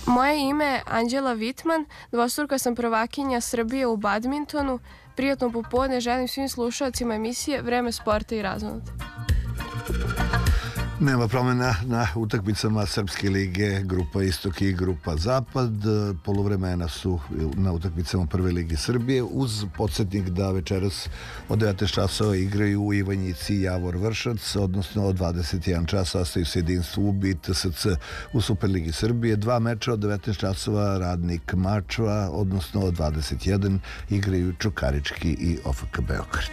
Moje ime je Anđela Vitman, dvostruka sam prvakinja Srbije u badmintonu. Prijatno popodne želim svim slušalcima emisije Vreme sporta i razonode. Nema promjena na utakmicama Srpske lige, grupa Istok i grupa Zapad. Poluvremena su na utakmicama Prve lige Srbije, uz podsjetnik da večeras od 19 časova igraju u Ivanjici i Javor Vršac, odnosno od 21 čas sastaju se Jedinstvo UB i TSC u Superligi Srbije. Dva meča od 19 časova Radnik Mačva, odnosno od 21 igraju Čukarički i OFK Beograd.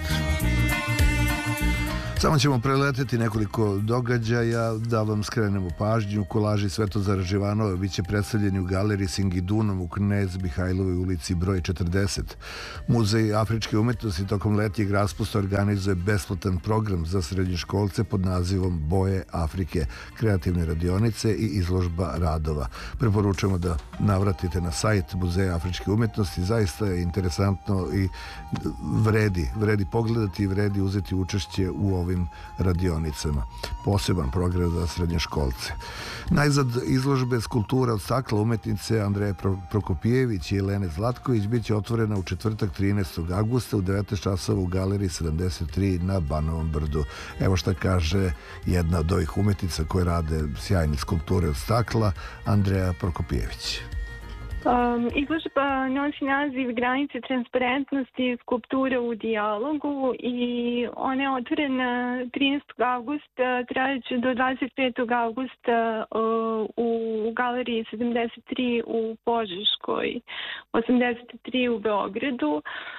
Samo ćemo preleteti nekoliko događaja da vam skrenemo pažnju. U kolaži Svetozara Živanova biće predstavljeni u galeriji Singidunom u Knez Mihajlovoj ulici broj 40. Muzej afričke umetnosti tokom letnjeg raspusta organizuje besplatan program za srednjoškolce pod nazivom Boje Afrike, kreativne radionice i izložba radova. Preporučujemo da navratite na sajt Muzeja afričke umetnosti. Zaista je interesantno i vredi pogledati i vredi uzeti učešće u ovim radionicama. Poseban program za srednjoškolce. Najzad izložbe skulptura od stakla umetnice Andreje Prokopijević i Jelene Zlatković biće otvorena u četvrtak 13. augusta u 19 časova u galeriji 73 na Banovom brdu. Evo šta kaže jedna od ovih umetnica koje rade sjajne skulpture od stakla, Andreja Prokopijević. Izložba nosi naziv Granice transparentnosti skulpture u dijalogu i ona je otvorena 13. augusta, trajeće do 25. augusta u galeriji 73 u Požeškoj, 83 u Beogradu.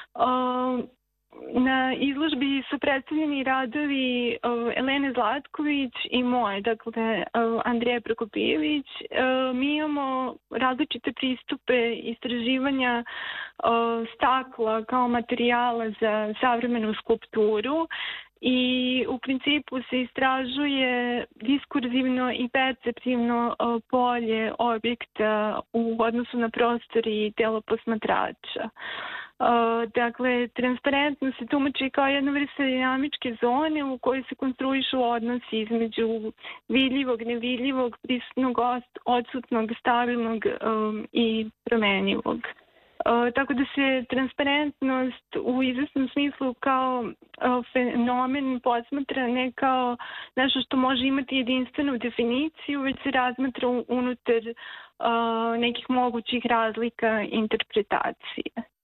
Na izložbi su predstavljeni radovi Elene Zlatković i moje, dakle Andreja Prokopijević. Mi imamo različite pristupe istraživanja stakla kao materijala za savremenu skulpturu i u principu se istražuje diskurzivno i perceptivno polje objekta u odnosu na prostor i telo posmatrača. Dakle, transparentnost se tumači kao jedna vrsta dinamičke zone u kojoj se konstruišu odnosi između vidljivog, nevidljivog, prisutnog, odsutnog, stabilnog i promenjivog. Tako da se transparentnost u izvesnom smislu kao fenomen posmatra ne kao nešto što može imati jedinstvenu definiciju, već se razmatra unutar nekih mogućih razlika interpretacije.